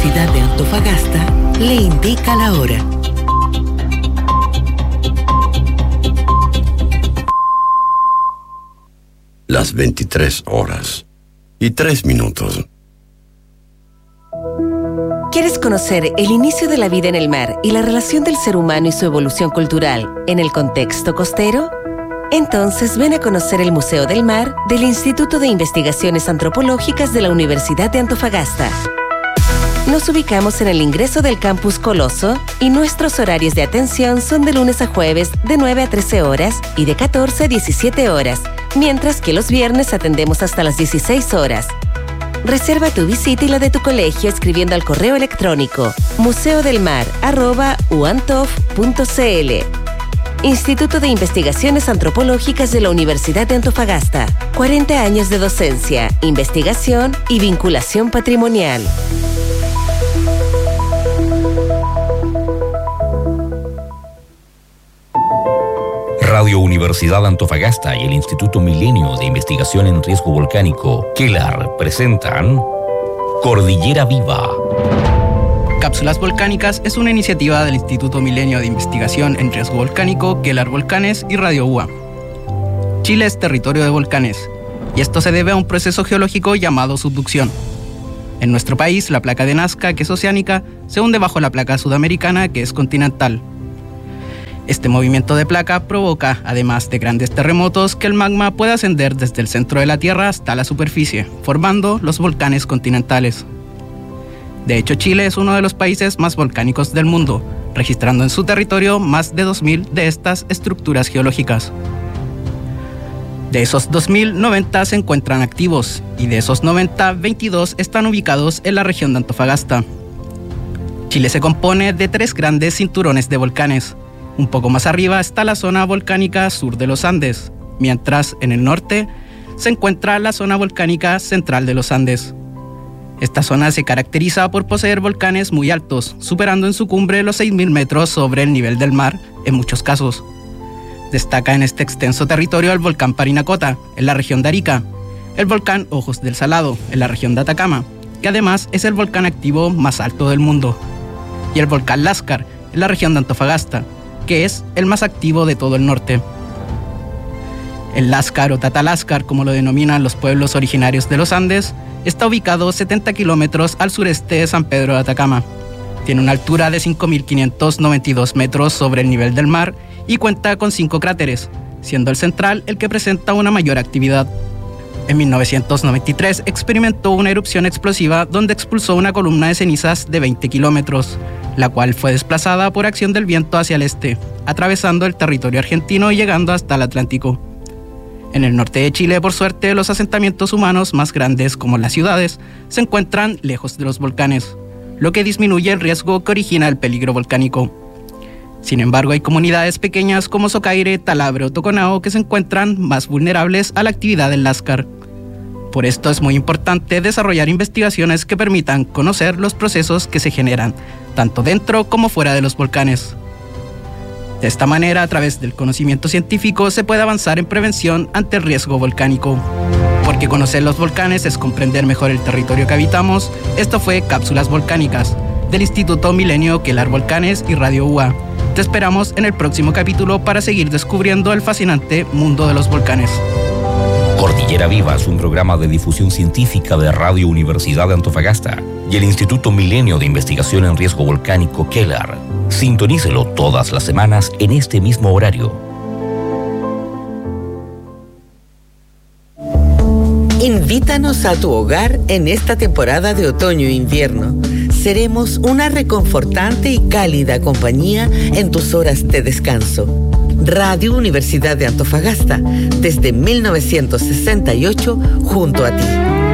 Universidad de Antofagasta le indica la hora. Las 23:03. ¿Quieres conocer el inicio de la vida en el mar y la relación del ser humano y su evolución cultural en el contexto costero? Entonces ven a conocer el Museo del Mar del Instituto de Investigaciones Antropológicas de la Universidad de Antofagasta. Nos ubicamos en el ingreso del Campus Coloso y nuestros horarios de atención son de lunes a jueves de 9 a 13 horas y de 14 a 17 horas, mientras que los viernes atendemos hasta las 16 horas. Reserva tu visita y la de tu colegio escribiendo al correo electrónico museodelmar@uantof.cl. Instituto de Investigaciones Antropológicas de la Universidad de Antofagasta. 40 años de docencia, investigación y vinculación patrimonial. Radio Universidad Antofagasta y el Instituto Milenio de Investigación en Riesgo Volcánico, KELAR, presentan Cordillera Viva. Cápsulas Volcánicas es una iniciativa del Instituto Milenio de Investigación en Riesgo Volcánico, KELAR Volcanes y Radio UA. Chile es territorio de volcanes, y esto se debe a un proceso geológico llamado subducción. En nuestro país, la placa de Nazca, que es oceánica, se hunde bajo la placa sudamericana, que es continental. Este movimiento de placa provoca, además de grandes terremotos, que el magma pueda ascender desde el centro de la Tierra hasta la superficie, formando los volcanes continentales. De hecho, Chile es uno de los países más volcánicos del mundo, registrando en su territorio más de 2.000 de estas estructuras geológicas. De esos 2.000, 90 se encuentran activos, y de esos 90, 22 están ubicados en la región de Antofagasta. Chile se compone de 3 grandes cinturones de volcanes. Un poco más arriba está la zona volcánica sur de los Andes, mientras en el norte se encuentra la zona volcánica central de los Andes. Esta zona se caracteriza por poseer volcanes muy altos, superando en su cumbre los 6.000 metros sobre el nivel del mar en muchos casos. Destaca en este extenso territorio el volcán Parinacota, en la región de Arica, el volcán Ojos del Salado, en la región de Atacama, que además es el volcán activo más alto del mundo, y el volcán Láscar, en la región de Antofagasta, que es el más activo de todo el norte. El Láscar o Tataláscar, como lo denominan los pueblos originarios de los Andes, está ubicado 70 kilómetros al sureste de San Pedro de Atacama. Tiene una altura de 5.592 metros sobre el nivel del mar y cuenta con 5 cráteres, siendo el central el que presenta una mayor actividad. En 1993 experimentó una erupción explosiva donde expulsó una columna de cenizas de 20 kilómetros, la cual fue desplazada por acción del viento hacia el este, atravesando el territorio argentino y llegando hasta el Atlántico. En el norte de Chile, por suerte, los asentamientos humanos más grandes, como las ciudades, se encuentran lejos de los volcanes, lo que disminuye el riesgo que origina el peligro volcánico. Sin embargo, hay comunidades pequeñas como Socaire, Talabre o Toconao que se encuentran más vulnerables a la actividad del Láscar. Por esto es muy importante desarrollar investigaciones que permitan conocer los procesos que se generan, tanto dentro como fuera de los volcanes. De esta manera, a través del conocimiento científico, se puede avanzar en prevención ante el riesgo volcánico. Porque conocer los volcanes es comprender mejor el territorio que habitamos. Esto fue Cápsulas Volcánicas, del Instituto Milenio, KELAR Volcanes y Radio UA. Te esperamos en el próximo capítulo para seguir descubriendo el fascinante mundo de los volcanes. Cordillera Viva es un programa de difusión científica de Radio Universidad de Antofagasta y el Instituto Milenio de Investigación en Riesgo Volcánico, KELAR. Sintonícelo todas las semanas en este mismo horario. Invítanos a tu hogar en esta temporada de otoño e invierno. Seremos una reconfortante y cálida compañía en tus horas de descanso. Radio Universidad de Antofagasta, desde 1968, junto a ti.